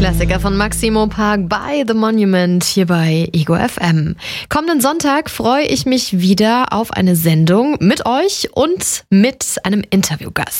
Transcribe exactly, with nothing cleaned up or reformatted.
Klassiker von Maximo Park bei The Monument hier bei Ego F M. Kommenden Sonntag freue ich mich wieder auf eine Sendung mit euch und mit einem Interviewgast.